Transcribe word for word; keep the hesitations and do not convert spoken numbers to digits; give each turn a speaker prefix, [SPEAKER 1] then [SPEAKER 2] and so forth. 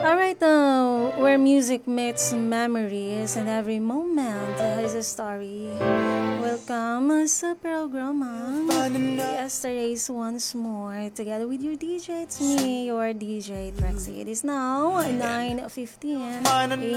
[SPEAKER 1] Alright, uh, where music meets memories and every moment has a story. Welcome sa programa Yesterday's once more. Together with your D J, it's me, your D J Trexie. It is now nine fifteen